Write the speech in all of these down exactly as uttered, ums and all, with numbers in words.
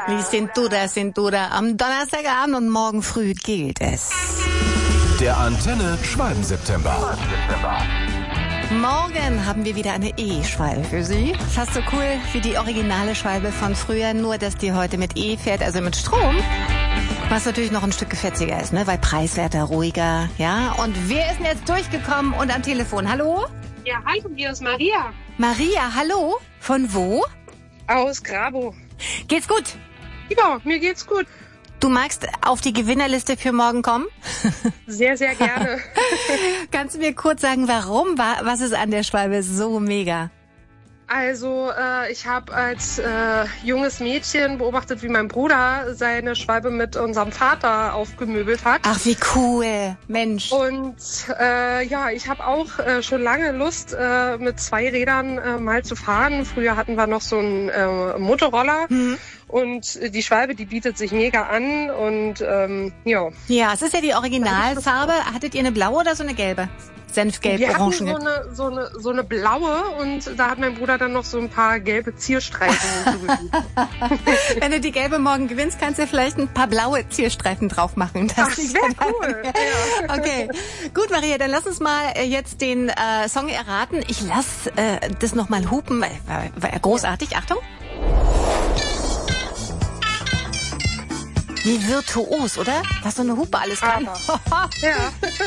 Die Cintura, Cintura am Donnerstagabend und morgen früh gilt es. Der Antenne Schwalben-September. Morgen haben wir wieder eine E-Schwalbe für Sie. Fast so cool wie die originale Schwalbe von früher, nur dass die heute mit E fährt, also mit Strom. Was natürlich noch ein Stück gefetziger ist, ne? Weil preiswerter, ruhiger, ja. Und wer ist denn jetzt durchgekommen und am Telefon? Hallo? Ja, hallo, hier ist Maria. Maria, hallo? Von wo? Aus Grabow. Geht's gut? Ja, mir geht's gut. Du magst auf die Gewinnerliste für morgen kommen? Sehr, sehr gerne. Kannst du mir kurz sagen, warum? Was ist an der Schwalbe so mega? Also äh, ich habe als äh, junges Mädchen beobachtet, wie mein Bruder seine Schwalbe mit unserem Vater aufgemöbelt hat. Ach, wie cool, Mensch. Und äh, ja, ich habe auch äh, schon lange Lust, äh, mit zwei Rädern äh, mal zu fahren. Früher hatten wir noch so einen äh, Motorroller. Mhm. Und die Schwalbe, die bietet sich mega an und ähm, ja. Ja, es ist ja die Originalfarbe. Hattet ihr eine blaue oder so eine gelbe? Senfgelb, Wir orange. hatten so eine, so, eine, so eine blaue und da hat mein Bruder dann noch so ein paar gelbe Zierstreifen hinzugefügt. Wenn du die gelbe morgen gewinnst, kannst du vielleicht ein paar blaue Zierstreifen drauf machen. Das, das wäre cool. Ja. Okay, gut Maria, dann lass uns mal jetzt den äh, Song erraten. Ich lass äh, das nochmal hupen, weil, weil großartig. Achtung. Wie virtuos, oder? Was so eine Hupe alles kann. Ja.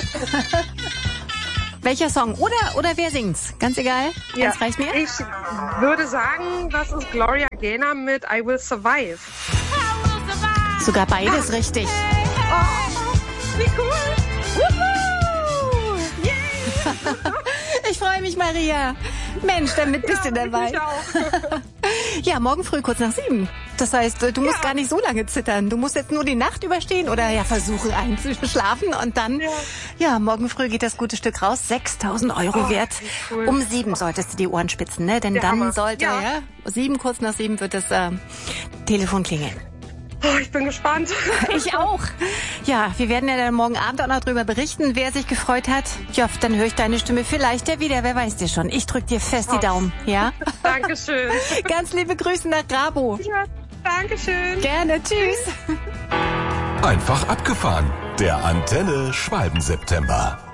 Welcher Song? Oder, oder wer singt's? Ganz egal. Ja. Eins reicht mir. Ich würde sagen, das ist Gloria Gaynor mit I Will Survive. Sogar beides ah. richtig. Oh, wie cool. Wuhu. Yeah. Ich freue mich, Maria. Mensch, damit bist ja, du dabei. Ich auch. Ja, morgen früh kurz nach sieben. Das heißt, du musst ja. gar nicht so lange zittern. Du musst jetzt nur die Nacht überstehen oder ja versuchen einzuschlafen und dann, ja, ja morgen früh geht das gute Stück raus. sechstausend Euro oh, wert. Cool. Um sieben solltest du die Ohren spitzen, ne? Denn ja, dann Hammer. sollte, ja. ja, sieben, kurz nach sieben wird das äh, Telefon klingeln. Oh, ich bin gespannt. Ich auch. Ja, wir werden ja dann morgen Abend auch noch drüber berichten, wer sich gefreut hat. Ja, dann höre ich deine Stimme vielleicht ja wieder, wer weiß dir schon. Ich drück dir fest oh. die Daumen, ja? Dankeschön. Ganz liebe Grüße nach Grabow. Ja, Dankeschön. Gerne, tschüss. Einfach abgefahren. Der Antenne Schwalben-September.